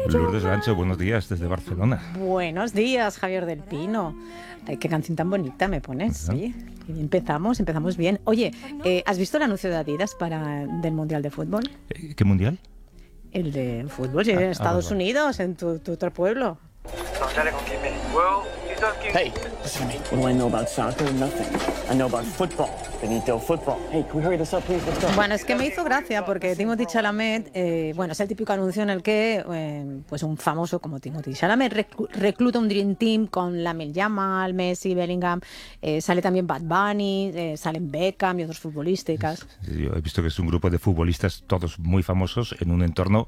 Lourdes Gancho, buenos días desde Barcelona. Buenos días, Javier del Pino. Ay, qué canción tan bonita me pones. Oye, empezamos bien. Oye, ¿has visto el anuncio de Adidas del Mundial de Fútbol? ¿Qué mundial? El de fútbol, sí, en Estados Unidos, en tu otro pueblo. Hey, listen to me. What do I know about soccer? Nothing. I know about football. Benito, football. Hey, can we hurry this up, please? Let's go. Bueno, es que me hizo gracia porque Timothée Chalamet, es el típico anuncio en el que pues un famoso como Timothée Chalamet recluta un Dream Team con Lamine Yamal, Messi, Bellingham, sale también Bad Bunny, salen Beckham y otros futbolistas. Yo he visto que es un grupo de futbolistas, todos muy famosos, en un entorno